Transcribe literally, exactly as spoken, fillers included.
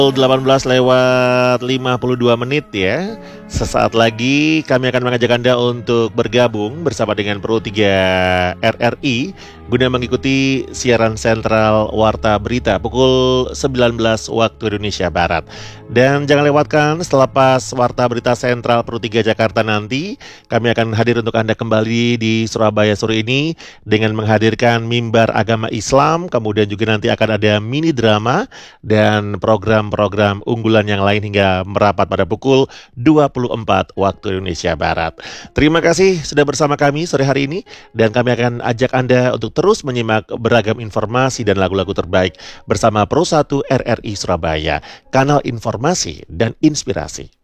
delapan belas lewat lima puluh dua menit ya. Sesaat lagi kami akan mengajak Anda untuk bergabung bersama dengan Pro tiga R R I guna mengikuti siaran sentral Warta Berita pukul sembilan belas waktu Indonesia Barat. Dan jangan lewatkan setelah pas Warta Berita Sentral Pro tiga Jakarta nanti, kami akan hadir untuk Anda kembali di Surabaya sore ini dengan menghadirkan mimbar agama Islam, kemudian juga nanti akan ada mini drama dan program-program unggulan yang lain hingga merapat pada pukul dua puluh empat waktu Indonesia Barat. Terima kasih sudah bersama kami sore hari ini, dan kami akan ajak Anda untuk terus menyimak beragam informasi dan lagu-lagu terbaik bersama Pro satu R R I Surabaya, kanal informasi dan inspirasi.